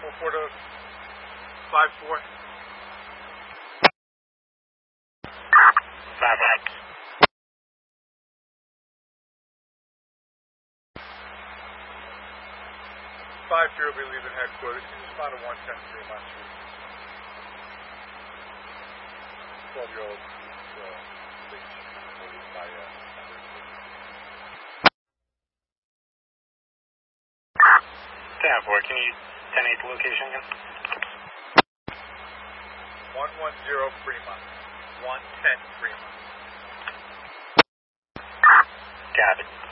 4 to 5-4. 5-5. 5-0 will be leaving headquarters. Can you spot a 110 Fremont Street? 12-year-old by 10-4, can you 10-8 the location again? 110 Fremont. 110 Fremont. Got it.